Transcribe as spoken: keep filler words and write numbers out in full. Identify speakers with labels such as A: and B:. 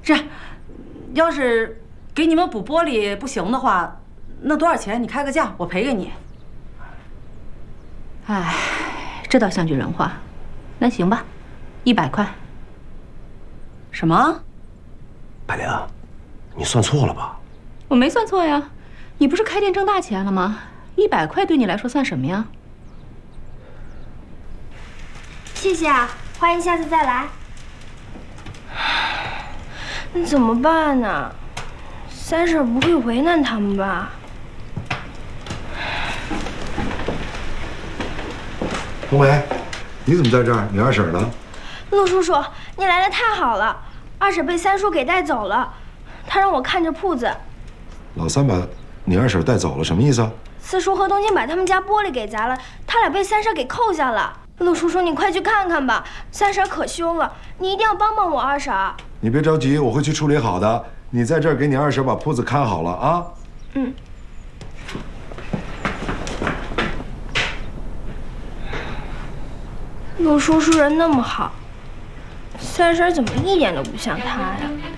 A: 这，要是给你们补玻璃不行的话，那多少钱？你开个价，我赔给你。
B: 哎，这倒像句人话。那行吧，一百块。
A: 什么？
C: 百灵，你算错了吧？
B: 我没算错呀，你不是开店挣大钱了吗？一百块对你来说算什么呀？
D: 谢谢啊，欢迎下次再来。那怎么办呢？三婶不会为难他们吧？
E: 冬梅，你怎么在这儿？你二婶呢？
D: 陆叔叔，你来的太好了，二婶被三叔给带走了，他让我看着铺子。
E: 老三把你二婶带走了，什么意思啊？
D: 四叔和东京把他们家玻璃给砸了，他俩被三婶给扣下了。陆叔叔，你快去看看吧，三婶可凶了，你一定要帮帮我二婶。
E: 你别着急，我会去处理好的。你在这儿给你二婶把铺子看好了啊。
D: 嗯。陆叔叔人那么好，三婶怎么一点都不像他呀？